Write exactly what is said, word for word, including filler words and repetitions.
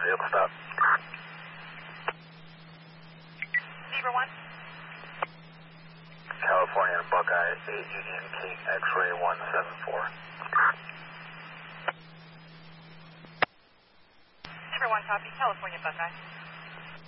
vehicle stop. Zebra one. California Buckeye, eight Union King, X-ray one seven four. Zebra one copy, California Buckeye.